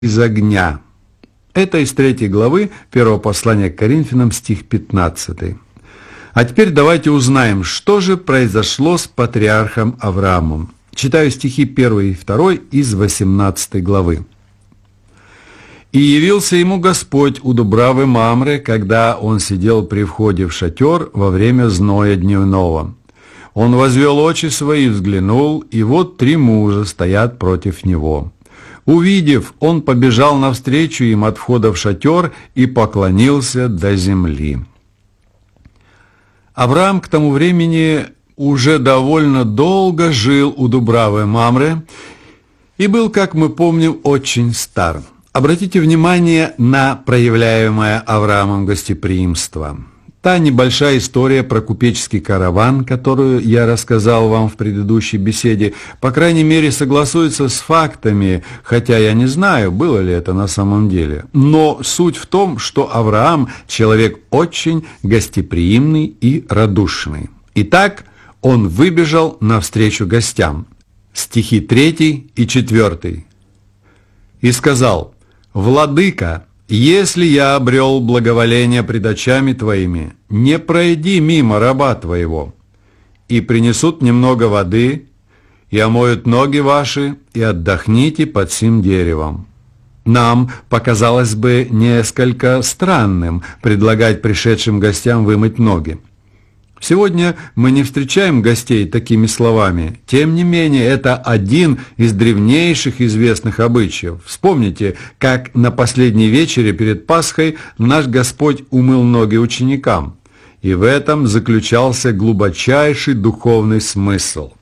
из огня. Это из 3 главы 1 послания к Коринфянам, стих 15. А теперь давайте узнаем, что же произошло с патриархом Авраамом. Читаю стихи 1 и 2 из 18 главы. «И явился ему Господь у Дубравы Мамре, когда он сидел при входе в шатер во время зноя дневного. Он возвел очи свои, взглянул, и вот 3 мужа стоят против него. Увидев, он побежал навстречу им от входа в шатер и поклонился до земли». Авраам к тому времени уже довольно долго жил у Дубравы Мамре и был, как мы помним, очень стар. Обратите внимание на проявляемое Авраамом гостеприимство. Та небольшая история про купеческий караван, которую я рассказал вам в предыдущей беседе, по крайней мере, согласуется с фактами, хотя я не знаю, было ли это на самом деле. Но суть в том, что Авраам – человек очень гостеприимный и радушный. Итак, он выбежал навстречу гостям. Стихи 3 и 4. «И сказал: Владыка, если я обрел благоволение пред очами твоими, не пройди мимо раба твоего. И принесут немного воды, и омоют ноги ваши, и отдохните под сим деревом». Нам показалось бы несколько странным предлагать пришедшим гостям вымыть ноги. Сегодня мы не встречаем гостей такими словами. Тем не менее, это один из древнейших известных обычаев. Вспомните, как на последней вечере перед Пасхой наш Господь умыл ноги ученикам. И в этом заключался глубочайший духовный смысл.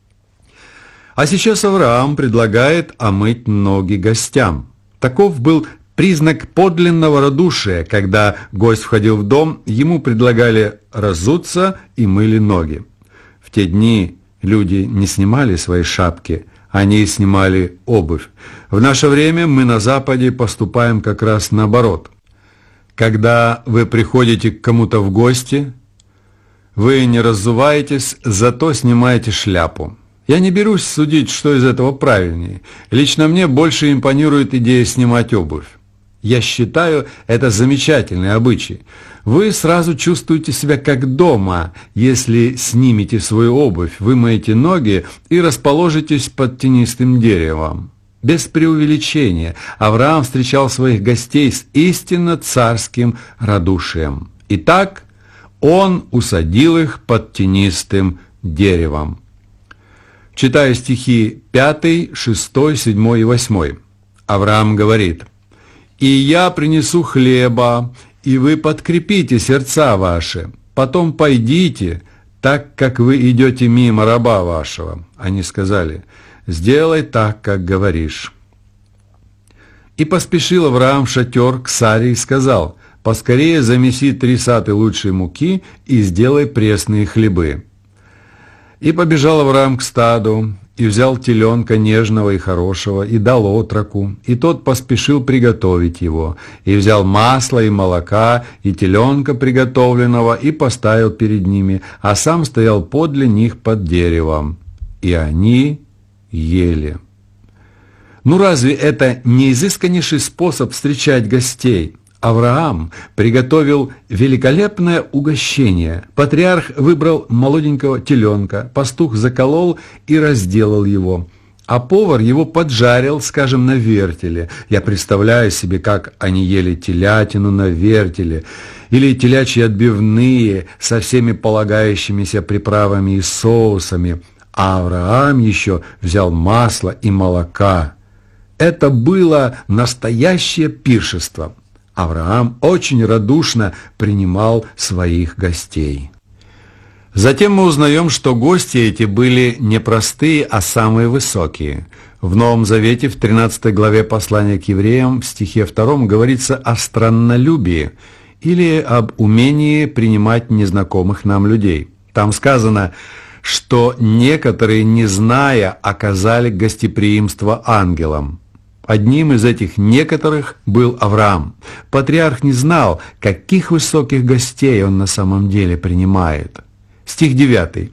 А сейчас Авраам предлагает омыть ноги гостям. Таков был признак подлинного радушия. Когда гость входил в дом, ему предлагали разуться и мыли ноги. В те дни люди не снимали свои шапки, они снимали обувь. В наше время мы на Западе поступаем как раз наоборот. Когда вы приходите к кому-то в гости, вы не разуваетесь, зато снимаете шляпу. Я не берусь судить, что из этого правильнее. Лично мне больше импонирует идея снимать обувь. Я считаю, это замечательный обычай. Вы сразу чувствуете себя как дома, если снимете свою обувь, вымоете ноги и расположитесь под тенистым деревом. Без преувеличения, Авраам встречал своих гостей с истинно царским радушием. Итак, он усадил их под тенистым деревом. Читаю стихи 5, 6, 7 и 8. Авраам говорит: «И я принесу хлеба, и вы подкрепите сердца ваши. Потом пойдите, так как вы идете мимо раба вашего». Они сказали: «Сделай так, как говоришь». И поспешил Авраам в шатер к Саре и сказал: «Поскорее замеси 3 саты лучшей муки и сделай пресные хлебы». И побежал Авраам к стаду, и взял теленка нежного и хорошего, и дал отроку, и тот поспешил приготовить его, и взял масла и молока, и теленка приготовленного, и поставил перед ними, а сам стоял подле них под деревом. И они ели. Ну разве это не изысканнейший способ встречать гостей? Авраам приготовил великолепное угощение. Патриарх выбрал молоденького теленка, пастух заколол и разделал его, а повар его поджарил, скажем, на вертеле. Я представляю себе, как они ели телятину на вертеле, или телячьи отбивные со всеми полагающимися приправами и соусами. А Авраам еще взял масла и молока. Это было настоящее пиршество. Авраам очень радушно принимал своих гостей. Затем мы узнаем, что гости эти были не простые, а самые высокие. В Новом Завете, в 13 главе послания к евреям, в стихе 2 говорится о страннолюбии или об умении принимать незнакомых нам людей. Там сказано, что некоторые, не зная, оказали гостеприимство ангелам. Одним из этих некоторых был Авраам. Патриарх не знал, каких высоких гостей он на самом деле принимает. Стих 9.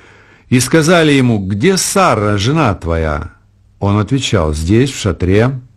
«И сказали ему: где Сара, жена твоя? Он отвечал: здесь, в шатре.